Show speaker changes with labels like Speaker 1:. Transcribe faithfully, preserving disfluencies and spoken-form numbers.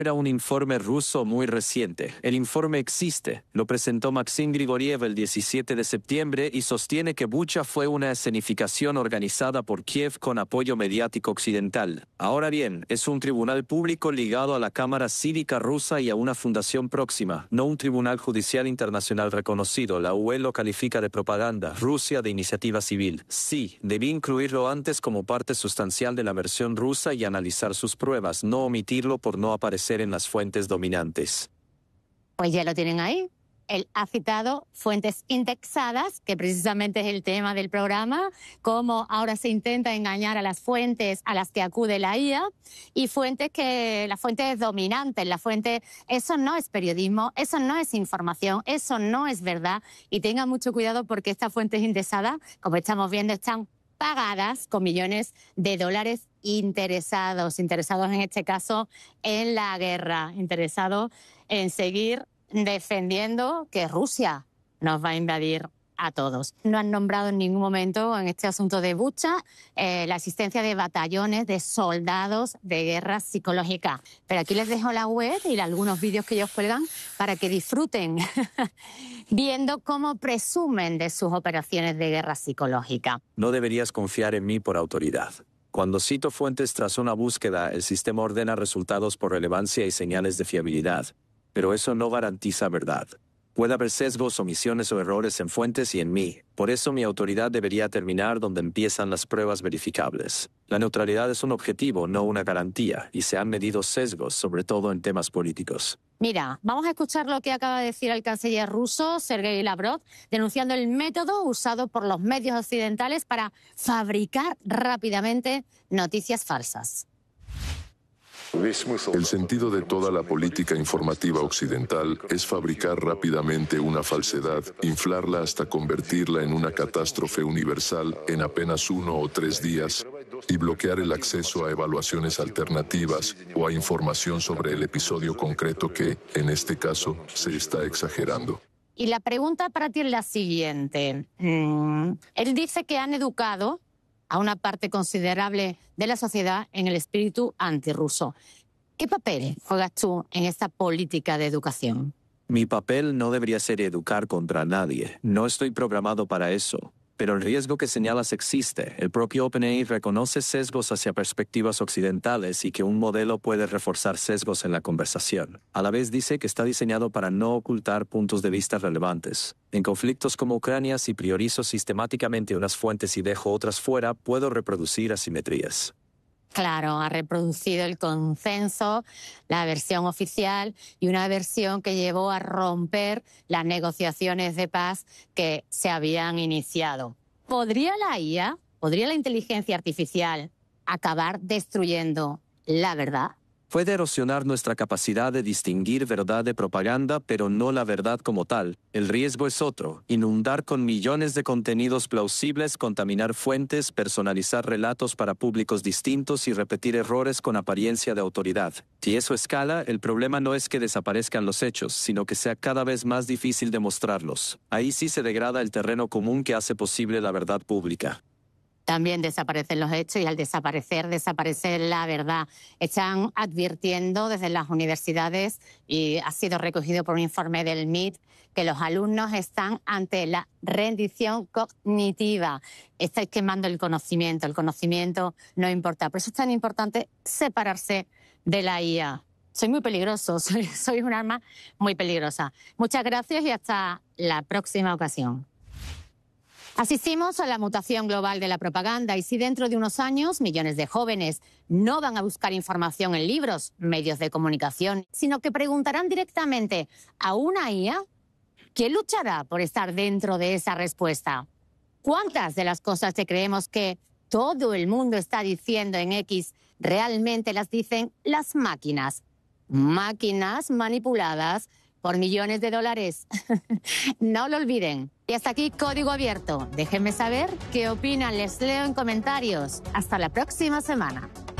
Speaker 1: Era un informe ruso muy reciente. El informe existe. Lo presentó Maxim Grigoriev el diecisiete de septiembre y sostiene que Bucha fue una escenificación organizada por Kiev con apoyo mediático occidental. Ahora bien, es un tribunal público ligado a la Cámara Cívica rusa y a una fundación próxima, no un tribunal judicial internacional reconocido. La U E lo califica de propaganda. Rusia de iniciativa civil. Sí, debí incluirlo antes como parte sustancial de la versión rusa y analizar sus pruebas, no omitirlo por no aparecer en las fuentes dominantes.
Speaker 2: Pues ya lo tienen ahí. Él ha citado fuentes indexadas, que precisamente es el tema del programa, cómo ahora se intenta engañar a las fuentes a las que acude la I A, y fuentes que, las fuentes dominantes, la fuente, eso no es periodismo, eso no es información, eso no es verdad, y tengan mucho cuidado porque estas fuentes indexadas, como estamos viendo, están pagadas con millones de dólares interesados, interesados en este caso en la guerra, interesados en seguir defendiendo que Rusia nos va a invadir a todos. No han nombrado en ningún momento en este asunto de Bucha eh, la existencia de batallones de soldados de guerra psicológica. Pero aquí les dejo la web y algunos vídeos que ellos cuelgan para que disfruten viendo cómo presumen de sus operaciones de guerra psicológica.
Speaker 1: No deberías confiar en mí por autoridad. Cuando cito fuentes tras una búsqueda, el sistema ordena resultados por relevancia y señales de fiabilidad. Pero eso no garantiza verdad. Puede haber sesgos, omisiones o errores en fuentes y en mí. Por eso mi autoridad debería terminar donde empiezan las pruebas verificables. La neutralidad es un objetivo, no una garantía, y se han medido sesgos, sobre todo en temas políticos.
Speaker 2: Mira, vamos a escuchar lo que acaba de decir el canciller ruso, Sergei Lavrov, denunciando el método usado por los medios occidentales para fabricar rápidamente noticias falsas.
Speaker 3: El sentido de toda la política informativa occidental es fabricar rápidamente una falsedad, inflarla hasta convertirla en una catástrofe universal en apenas uno o tres días y bloquear el acceso a evaluaciones alternativas o a información sobre el episodio concreto que, en este caso, se está exagerando.
Speaker 2: Y la pregunta para ti es la siguiente. Mm, él dice que han educado a una parte considerable de la sociedad en el espíritu antirruso. ¿Qué papel juegas tú en esta política de educación?
Speaker 1: Mi papel no debería ser educar contra nadie. No estoy programado para eso. Pero el riesgo que señalas existe. El propio OpenAI reconoce sesgos hacia perspectivas occidentales y que un modelo puede reforzar sesgos en la conversación. A la vez dice que está diseñado para no ocultar puntos de vista relevantes. En conflictos como Ucrania, si priorizo sistemáticamente unas fuentes y dejo otras fuera, puedo reproducir asimetrías.
Speaker 2: Claro, ha reproducido el consenso, la versión oficial y una versión que llevó a romper las negociaciones de paz que se habían iniciado. ¿Podría la I A, podría la inteligencia artificial acabar destruyendo la verdad?
Speaker 1: Puede erosionar nuestra capacidad de distinguir verdad de propaganda, pero no la verdad como tal. El riesgo es otro: inundar con millones de contenidos plausibles, contaminar fuentes, personalizar relatos para públicos distintos y repetir errores con apariencia de autoridad. Si eso escala, el problema no es que desaparezcan los hechos, sino que sea cada vez más difícil demostrarlos. Ahí sí se degrada el terreno común que hace posible la verdad pública.
Speaker 2: También desaparecen los hechos y al desaparecer, desaparece la verdad. Están advirtiendo desde las universidades, y ha sido recogido por un informe del M I T, que los alumnos están ante la rendición cognitiva. Estáis quemando el conocimiento, el conocimiento no importa. Por eso es tan importante separarse de la I A. Soy muy peligroso, soy, soy un arma muy peligrosa. Muchas gracias y hasta la próxima ocasión. Asistimos a la mutación global de la propaganda y si dentro de unos años millones de jóvenes no van a buscar información en libros, medios de comunicación, sino que preguntarán directamente a una I A, ¿quién luchará por estar dentro de esa respuesta? ¿Cuántas de las cosas que creemos que todo el mundo está diciendo en X realmente las dicen las máquinas? Máquinas manipuladas por millones de dólares. No lo olviden. Y hasta aquí Código Abierto. Déjenme saber qué opinan, les leo en comentarios. Hasta la próxima semana.